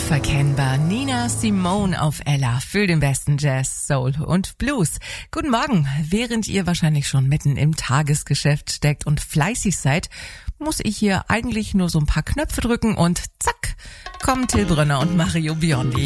Unverkennbar. Nina Simone auf Ella für den besten Jazz, Soul und Blues. Guten Morgen. Während ihr wahrscheinlich schon mitten im Tagesgeschäft steckt und fleißig seid, muss ich hier eigentlich nur so ein paar Knöpfe drücken und zack, kommen Till Brönner und Mario Biondi.